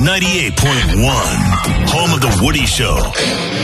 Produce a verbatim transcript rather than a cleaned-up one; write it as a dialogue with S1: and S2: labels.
S1: ninety-eight point one, home of the Woody Show.